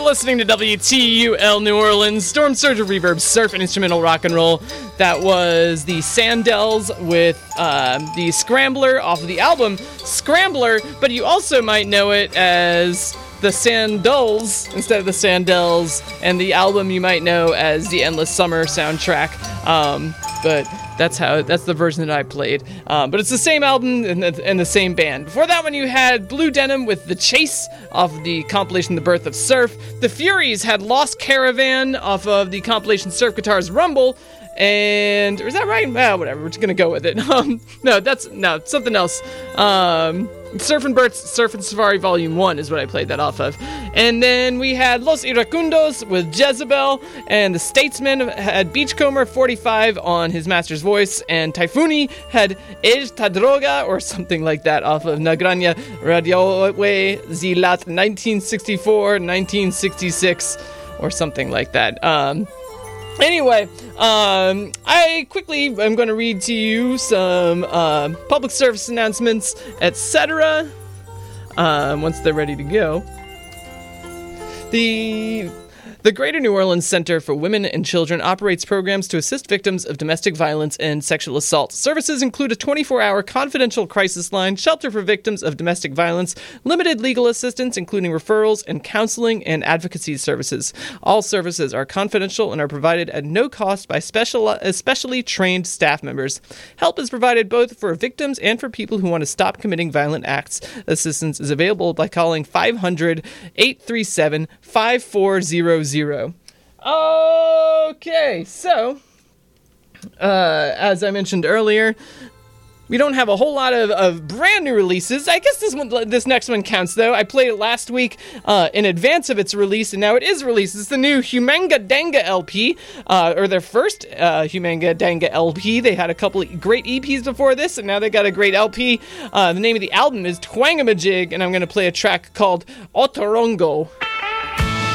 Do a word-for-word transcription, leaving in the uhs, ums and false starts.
listening to W T U L New Orleans, Storm Surge of Reverb, Surf and Instrumental Rock and Roll. That was the Sandels with um, the Scrambler off of the album Scrambler, but you also might know it as the Sandals instead of the Sandels, and the album you might know as the Endless Summer soundtrack. Um, but that's how that's the version that I played. Um, but it's the same album and the, and the same band. Before that one, you had Blue Denim with The Chase off of the compilation The Birth of Surf. The Furies had Lost Caravan off of the compilation Surf Guitars Rumble. And, or is that right? Well, whatever, we're just gonna go with it. Um, no, that's, no, it's something else. Um, Surf and Birds, Surf and Safari Volume one is what I played that off of. And then we had Los Iracundos with Jezebel, and the Statesman had Beachcomber forty-five on his master's voice, and Typhooni had El Tadroga, or something like that, off of Nagrania Radiowe Zilat nineteen sixty-four nineteen sixty-six, or something like that. Um... Anyway, um, I quickly am going to read to you some uh, public service announcements, et cetera. Um, once they're ready to go. The The Greater New Orleans Center for Women and Children operates programs to assist victims of domestic violence and sexual assault. Services include a twenty-four hour confidential crisis line, shelter for victims of domestic violence, limited legal assistance, including referrals and counseling and advocacy services. All services are confidential and are provided at no cost by special, especially trained staff members. Help is provided both for victims and for people who want to stop committing violent acts. Assistance is available by calling five hundred, eight three seven, five four zero zero. Okay, so, uh, as I mentioned earlier, we don't have a whole lot of, of brand new releases. I guess this one, this next one counts, though. I played it last week uh, in advance of its release, and now it is released. It's the new Humanga Danga L P, uh, or their first uh, Humanga Danga L P. They had a couple of great E Ps before this, and now they got a great L P. Uh, the name of the album is Twangamajig, and I'm going to play a track called Otorongo.